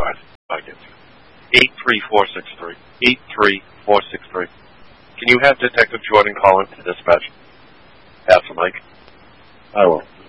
side. I get you. 83463. 83463. Can you have Detective Jordan call into dispatch? Ask for Mike. I will.